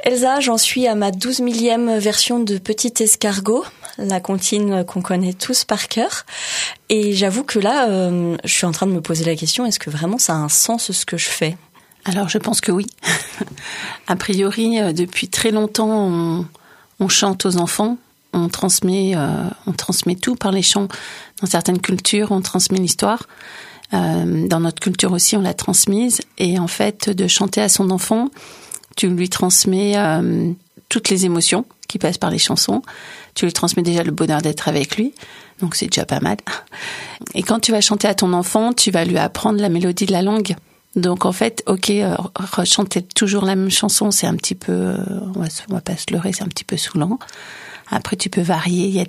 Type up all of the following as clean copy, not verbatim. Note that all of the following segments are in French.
Elsa, j'en suis à ma 12 millième version de Petit Escargot, la comptine qu'on connaît tous par cœur. Et j'avoue que là, je suis en train de me poser la question, est-ce que vraiment ça a un sens ce que je fais ? Alors je pense que oui. A priori, depuis très longtemps, on chante aux enfants, on transmet tout par les chants. Dans certaines cultures, on transmet l'histoire. Dans notre culture aussi, on l'a transmise. Et en fait, de chanter à son enfant, tu lui transmets toutes les émotions qui passent par les chansons. Tu lui transmets déjà le bonheur d'être avec lui. Donc c'est déjà pas mal. Et quand tu vas chanter à ton enfant, tu vas lui apprendre la mélodie de la langue. Donc en fait, rechanter toujours la même chanson, c'est un petit peu, on va pas se leurrer, c'est un petit peu saoulant. Après, tu peux varier. Il y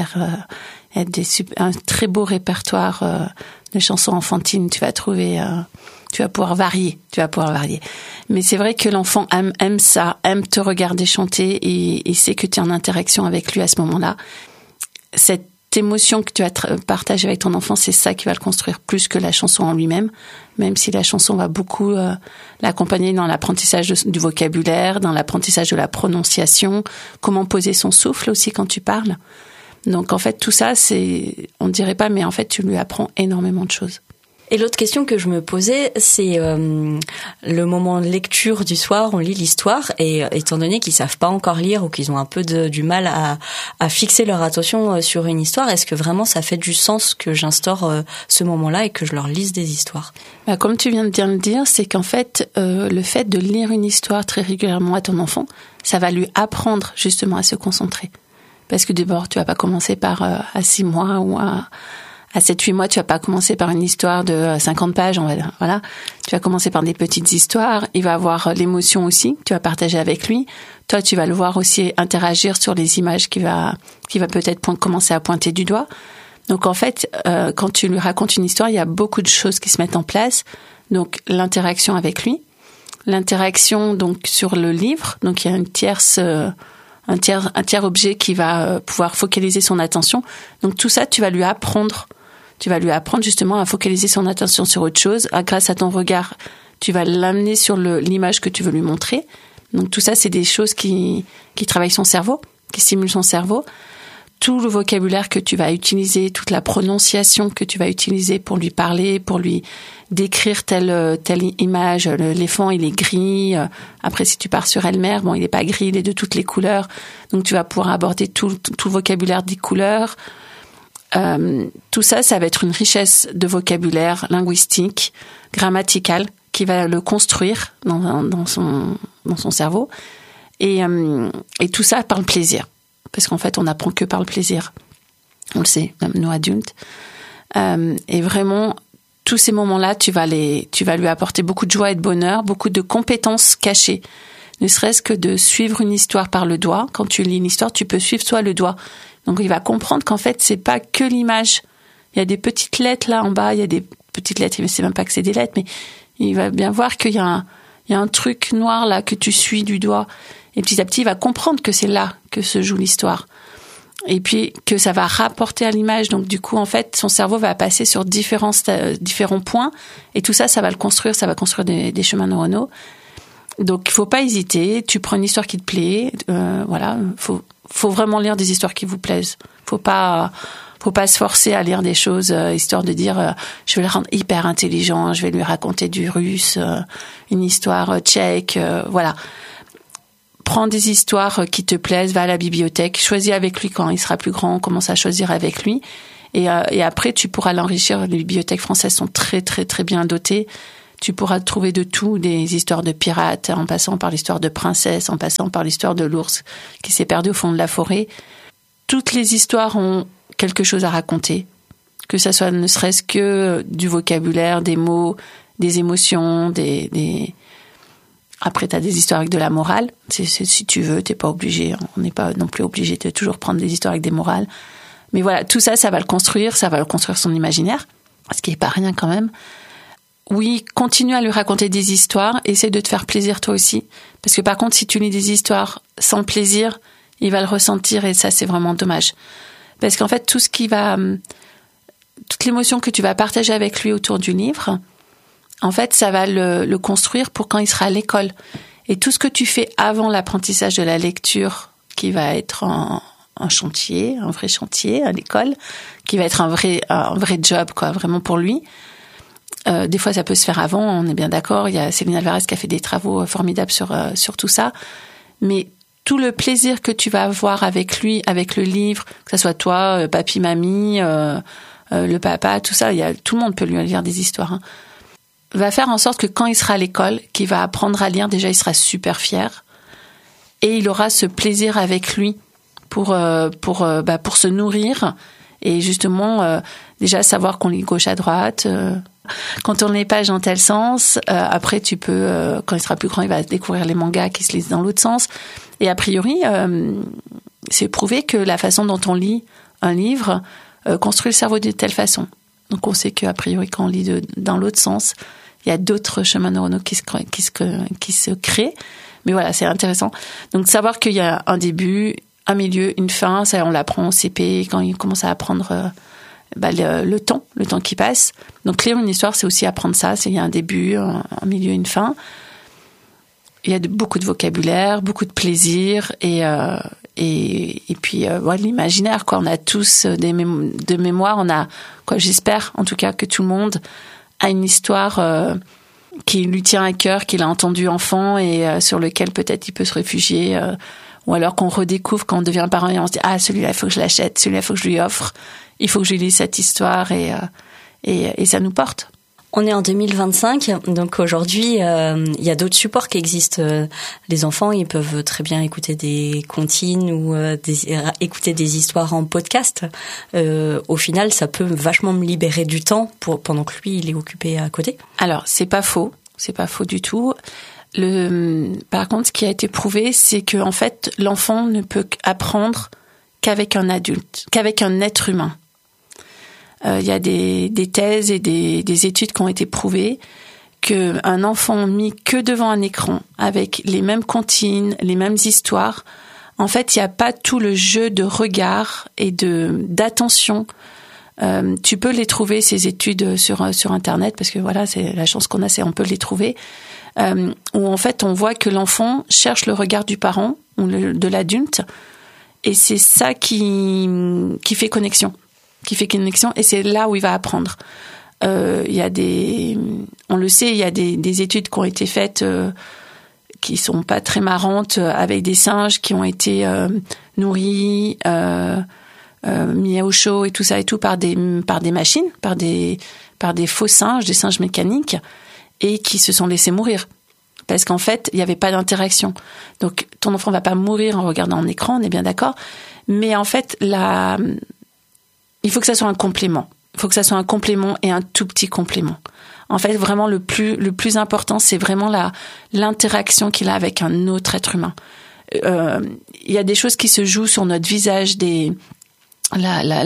a un très beau répertoire de chansons enfantines. Tu vas pouvoir varier. Mais c'est vrai que l'enfant aime ça, aime te regarder chanter et sait que tu es en interaction avec lui à ce moment-là. Cette émotion que tu vas partager avec ton enfant, c'est ça qui va le construire plus que la chanson en lui-même, même si la chanson va beaucoup l'accompagner dans l'apprentissage du vocabulaire, dans l'apprentissage de la prononciation, comment poser son souffle aussi quand tu parles. Donc en fait, tout ça, on dirait pas, mais en fait, tu lui apprends énormément de choses. Et l'autre question que je me posais, c'est le moment de lecture du soir, on lit l'histoire, et étant donné qu'ils savent pas encore lire ou qu'ils ont un peu du mal à fixer leur attention sur une histoire, est-ce que vraiment ça fait du sens que j'instaure ce moment-là et que je leur lise des histoires ? Comme tu viens de bien le dire, c'est qu'en fait, le fait de lire une histoire très régulièrement à ton enfant, ça va lui apprendre justement à se concentrer. Parce que d'abord, tu vas pas commencer par à 6 mois ou à 7-8 mois, tu vas pas commencer par une histoire de 50 pages, voilà. Tu vas commencer par des petites histoires. Il va avoir l'émotion aussi, tu vas partager avec lui. Toi, tu vas le voir aussi interagir sur les images qui va peut-être commencer à pointer du doigt. Donc, en fait, quand tu lui racontes une histoire, il y a beaucoup de choses qui se mettent en place. Donc, l'interaction avec lui. L'interaction, donc, sur le livre. Donc, il y a un tiers objet qui va pouvoir focaliser son attention. Donc, tout ça, tu vas lui apprendre justement à focaliser son attention sur autre chose. Grâce à ton regard, tu vas l'amener sur l'image que tu veux lui montrer. Donc tout ça, c'est des choses qui travaillent son cerveau, qui stimulent son cerveau. Tout le vocabulaire que tu vas utiliser, toute la prononciation que tu vas utiliser pour lui parler, pour lui décrire telle image. L'éléphant, il est gris. Après, si tu pars sur Elmer, il n'est pas gris, il est de toutes les couleurs. Donc tu vas pouvoir aborder tout le vocabulaire des couleurs. Tout ça va être une richesse de vocabulaire linguistique, grammatical, qui va le construire dans son cerveau. Et tout ça par le plaisir. Parce qu'en fait, on n'apprend que par le plaisir. On le sait, même nous adultes. Et vraiment, tous ces moments-là, tu vas lui apporter beaucoup de joie et de bonheur, beaucoup de compétences cachées. Ne serait-ce que de suivre une histoire par le doigt. Quand tu lis une histoire, tu peux suivre soit le doigt. Donc, il va comprendre qu'en fait, c'est pas que l'image. Il y a des petites lettres là en bas, il y a des petites lettres, il ne sait même pas que c'est des lettres, mais il va bien voir qu'il y a un truc noir là que tu suis du doigt. Et petit à petit, il va comprendre que c'est là que se joue l'histoire. Et puis, que ça va rapporter à l'image. Donc, du coup, en fait, son cerveau va passer sur différents points. Et tout ça, ça va construire des chemins neuronaux. Donc, il faut pas hésiter. Tu prends une histoire qui te plaît. Voilà. Faut vraiment lire des histoires qui vous plaisent. Faut pas se forcer à lire des choses histoire de dire je vais le rendre hyper intelligent, je vais lui raconter du russe, une histoire tchèque, voilà. Prends des histoires qui te plaisent, va à la bibliothèque, choisis avec lui quand il sera plus grand, commence à choisir avec lui et après tu pourras l'enrichir. Les bibliothèques françaises sont très très très bien dotées. Tu pourras trouver de tout, des histoires de pirates, en passant par l'histoire de princesse, en passant par l'histoire de l'ours qui s'est perdu au fond de la forêt. Toutes les histoires ont quelque chose à raconter, que ça soit ne serait-ce que du vocabulaire, des mots, des émotions, Après, t'as des histoires avec de la morale. Si tu veux, t'es pas obligé. On n'est pas non plus obligé de toujours prendre des histoires avec des morales. Mais voilà, tout ça, ça va le construire son imaginaire, ce qui est pas rien quand même. Oui, continue à lui raconter des histoires, essaie de te faire plaisir toi aussi. Parce que par contre, si tu lis des histoires sans plaisir, il va le ressentir et ça, c'est vraiment dommage. Parce qu'en fait, toute l'émotion que tu vas partager avec lui autour du livre, en fait, ça va le construire pour quand il sera à l'école. Et tout ce que tu fais avant l'apprentissage de la lecture, qui va être un chantier, un vrai chantier à l'école, qui va être un vrai job, quoi, vraiment pour lui. Des fois, ça peut se faire avant, on est bien d'accord. Il y a Céline Alvarez qui a fait des travaux formidables sur tout ça. Mais tout le plaisir que tu vas avoir avec lui, avec le livre, que ça soit toi, papy, mamie, le papa, tout ça, tout le monde peut lui lire des histoires, hein, va faire en sorte que quand il sera à l'école, qu'il va apprendre à lire, déjà il sera super fier et il aura ce plaisir avec lui pour se nourrir et justement déjà savoir qu'on lit gauche à droite, quand on les pages dans tel sens. Après tu peux, quand il sera plus grand, il va découvrir les mangas qui se lisent dans l'autre sens. Et a priori, c'est prouvé que la façon dont on lit un livre construit le cerveau de telle façon. Donc on sait qu'a priori quand on lit dans l'autre sens, il y a d'autres chemins neuronaux qui se créent. Mais voilà, c'est intéressant. Donc savoir qu'il y a un début, un milieu, une fin, ça on l'apprend au CP quand il commence à apprendre le temps qui passe. Donc lire une histoire, c'est aussi apprendre ça. Il y a un début, un milieu, une fin. Il y a beaucoup de vocabulaire, beaucoup de plaisir et puis l'imaginaire, quoi. On a tous de mémoire. On a, quoi, j'espère en tout cas que tout le monde a une histoire qui lui tient à cœur, qu'il a entendu enfant et sur lequel peut-être il peut se réfugier, ou alors qu'on redécouvre quand on devient parent et on se dit celui-là il faut que je l'achète, celui-là il faut que je lui offre, il faut que je lui lise cette histoire et ça nous porte. On est en 2025, donc aujourd'hui, il y a d'autres supports qui existent. Les enfants, ils peuvent très bien écouter des comptines ou écouter des histoires en podcast. Au final, ça peut vachement me libérer du temps pendant que lui, il est occupé à côté. Alors, c'est pas faux du tout. Par contre, ce qui a été prouvé, c'est que en fait, l'enfant ne peut apprendre qu'avec un adulte, qu'avec un être humain. Il y a des thèses et des études qui ont été prouvées qu'un enfant mis que devant un écran avec les mêmes comptines, les mêmes histoires, en fait, il n'y a pas tout le jeu de regard et d'attention. Tu peux les trouver, ces études sur Internet, parce que voilà, c'est la chance qu'on a, c'est on peut les trouver, où en fait, on voit que l'enfant cherche le regard du parent ou de l'adulte, et c'est ça qui fait connexion. Et c'est là où il va apprendre. On le sait, il y a des études qui ont été faites qui sont pas très marrantes avec des singes qui ont été nourris, mis au chaud et tout ça et tout par des machines, par des faux singes, des singes mécaniques, et qui se sont laissés mourir. Parce qu'en fait, il n'y avait pas d'interaction. Donc, ton enfant va pas mourir en regardant un écran, on est bien d'accord. Mais en fait, il faut que ça soit un complément. Il faut que ça soit un complément et un tout petit complément. En fait, vraiment, le plus important, c'est vraiment l'interaction qu'il a avec un autre être humain. Il y a des choses qui se jouent sur notre visage, la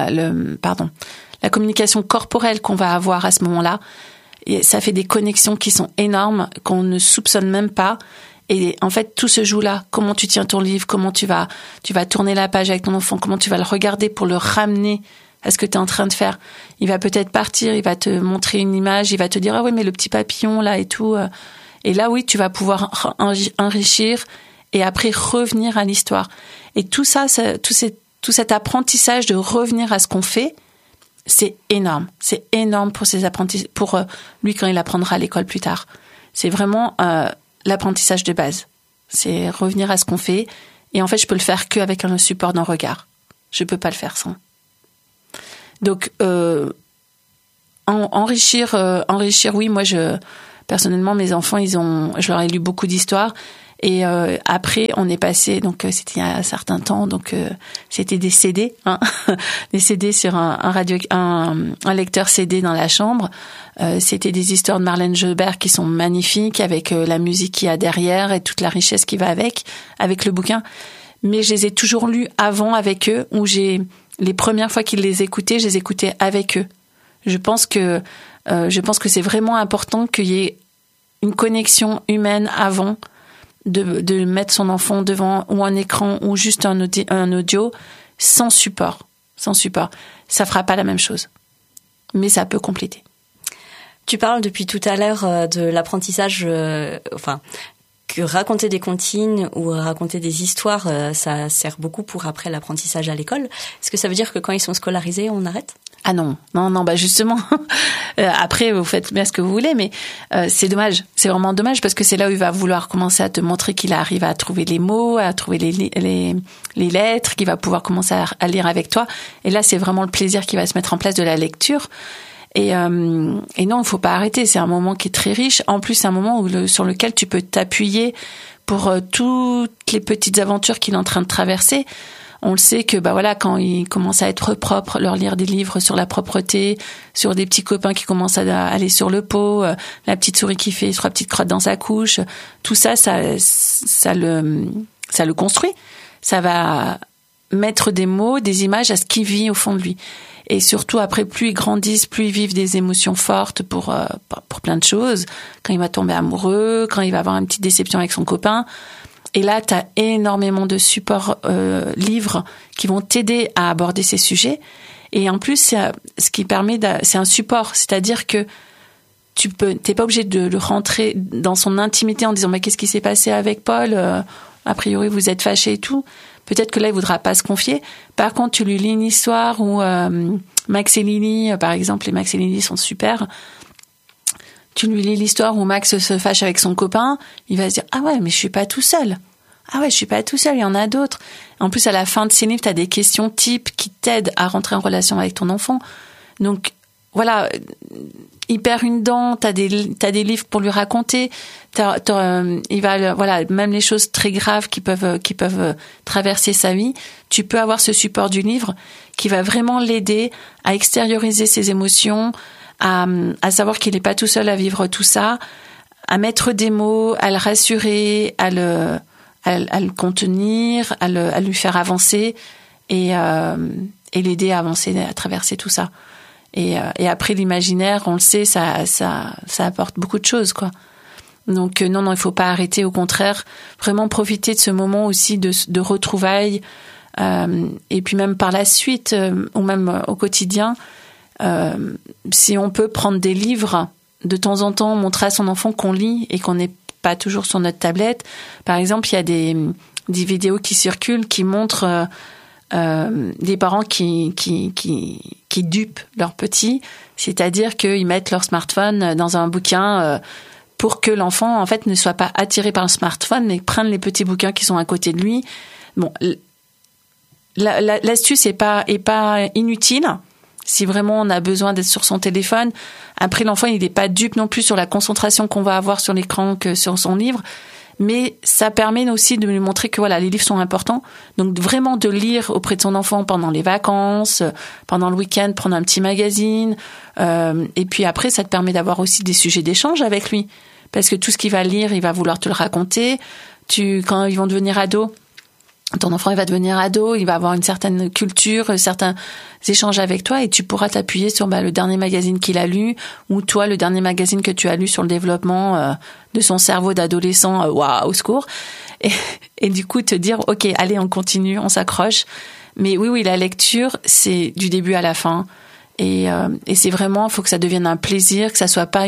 communication corporelle qu'on va avoir à ce moment-là. Et ça fait des connexions qui sont énormes, qu'on ne soupçonne même pas. Et en fait, tout se joue là. Comment tu tiens ton livre, comment tu vas tourner la page avec ton enfant, comment tu vas le regarder pour le ramener à ce que tu es en train de faire. Il va peut-être partir, il va te montrer une image, il va te dire « Ah oui, mais le petit papillon là et tout ». Et là, oui, tu vas pouvoir enrichir et après revenir à l'histoire. Et tout ça, tout cet apprentissage de revenir à ce qu'on fait, c'est énorme. C'est énorme pour pour lui quand il apprendra à l'école plus tard. C'est vraiment l'apprentissage de base. C'est revenir à ce qu'on fait. Et en fait, je peux le faire qu'avec un support d'un regard. Je peux pas le faire sans. Donc, enrichir, oui, moi, personnellement, mes enfants, je leur ai lu beaucoup d'histoires. Et après, on est passé, donc c'était il y a un certain temps, donc c'était des CD, hein, des CD sur un lecteur CD dans la chambre. C'était des histoires de Marlène Jobert qui sont magnifiques, avec la musique qu'il y a derrière et toute la richesse qui va avec le bouquin. Mais je les ai toujours lus avant avec eux, où les premières fois qu'ils les écoutaient, je les écoutais avec eux. Je pense que c'est vraiment important qu'il y ait une connexion humaine avant de mettre son enfant devant ou un écran ou juste un audio sans support. Ça fera pas la même chose. Mais ça peut compléter. Tu parles depuis tout à l'heure de l'apprentissage, que raconter des comptines ou raconter des histoires, ça sert beaucoup pour après l'apprentissage à l'école. Est-ce que ça veut dire que quand ils sont scolarisés, on arrête ? Ah non, bah justement. Après, vous faites bien ce que vous voulez, mais c'est dommage. C'est vraiment dommage parce que c'est là où il va vouloir commencer à te montrer qu'il arrive à trouver les mots, à trouver les lettres, qu'il va pouvoir commencer à lire avec toi. Et là, c'est vraiment le plaisir qui va se mettre en place de la lecture. Et non, il faut pas arrêter. C'est un moment qui est très riche. En plus, c'est un moment sur lequel tu peux t'appuyer pour toutes les petites aventures qu'il est en train de traverser. On le sait que quand ils commencent à être propres, leur lire des livres sur la propreté, sur des petits copains qui commencent à aller sur le pot, la petite souris qui fait 3 petites crottes dans sa couche, tout ça le construit. Ça va mettre des mots, des images à ce qui vit au fond de lui. Et surtout après, plus ils grandissent, plus ils vivent des émotions fortes pour plein de choses. Quand il va tomber amoureux, quand il va avoir une petite déception avec son copain. Et là, tu as énormément de supports livres qui vont t'aider à aborder ces sujets. Et en plus, ce qui permet, c'est un support, c'est-à-dire que t'es pas obligé de rentrer dans son intimité en disant mais qu'est-ce qui s'est passé avec Paul, a priori vous êtes fâchés et tout. Peut-être que là, il voudra pas se confier. Par contre, tu lui lis une histoire où Max et Lily, par exemple, les Max et Lily sont super. Tu lui lis l'histoire où Max se fâche avec son copain, il va se dire « Ah ouais, mais je suis pas tout seul. Ah ouais, je suis pas tout seul, il y en a d'autres. » En plus, à la fin de ces livres, tu as des questions types qui t'aident à rentrer en relation avec ton enfant. Donc, voilà, il perd une dent, t'as des livres pour lui raconter. Il va, même les choses très graves qui peuvent traverser sa vie, tu peux avoir ce support du livre qui va vraiment l'aider à extérioriser ses émotions, à savoir qu'il n'est pas tout seul à vivre tout ça, à mettre des mots, à le rassurer, à le contenir, à lui faire avancer et l'aider à avancer, à traverser tout ça. Et après l'imaginaire, on le sait, ça apporte beaucoup de choses, quoi. Donc non, il faut pas arrêter, au contraire, vraiment profiter de ce moment aussi de retrouvailles, et puis même par la suite, ou même au quotidien, si on peut prendre des livres de temps en temps, montrer à son enfant qu'on lit et qu'on n'est pas toujours sur notre tablette. Par exemple, il y a des vidéos qui circulent qui montrent des parents qui dupent leurs petits, c'est-à-dire qu'ils mettent leur smartphone dans un bouquin pour que l'enfant en fait ne soit pas attiré par le smartphone, mais prenne les petits bouquins qui sont à côté de lui. Bon, l'astuce est pas inutile. Si vraiment on a besoin d'être sur son téléphone, après l'enfant il n'est pas dupe non plus sur la concentration qu'on va avoir sur l'écran que sur son livre, mais ça permet aussi de lui montrer que les livres sont importants. Donc vraiment de lire auprès de son enfant pendant les vacances, pendant le week-end, prendre un petit magazine, et puis après ça te permet d'avoir aussi des sujets d'échange avec lui, parce que tout ce qu'il va lire, il va vouloir te le raconter. Quand ils vont devenir ados, ton enfant il va devenir ado, il va avoir une certaine culture, certains échanges avec toi, et tu pourras t'appuyer sur le dernier magazine qu'il a lu, ou toi le dernier magazine que tu as lu sur le développement de son cerveau d'adolescent. Waouh, au secours. Et du coup te dire ok, allez, on continue, on s'accroche. Mais oui, la lecture c'est du début à la fin, et c'est vraiment, faut que ça devienne un plaisir, que ça soit pas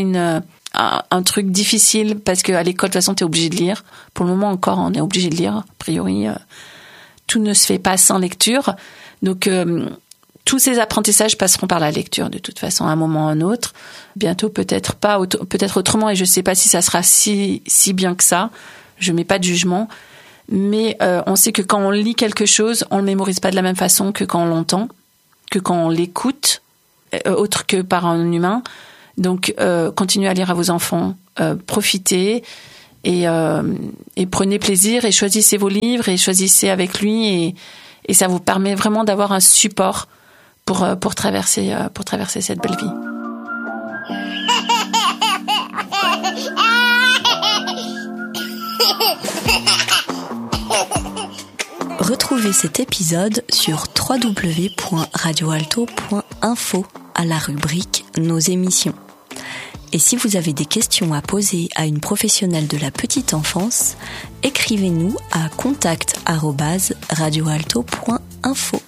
un truc difficile, parce qu'à l'école de toute façon t'es obligé de lire. Pour le moment encore on est obligé de lire, a priori tout ne se fait pas sans lecture. Donc tous ces apprentissages passeront par la lecture de toute façon, à un moment ou à un autre. Bientôt peut-être pas, peut-être autrement, et je sais pas si ça sera si bien que ça. Je mets pas de jugement, mais on sait que quand on lit quelque chose, on le mémorise pas de la même façon que quand on l'entend, que quand on l'écoute, autre que par un humain. Donc continuez à lire à vos enfants, profitez et prenez plaisir, et choisissez vos livres et choisissez avec lui, et ça vous permet vraiment d'avoir un support pour traverser cette belle vie. Retrouvez cet épisode sur www.radioalto.info à la rubrique Nos émissions. Et si vous avez des questions à poser à une professionnelle de la petite enfance, écrivez-nous à contact@radioalto.info.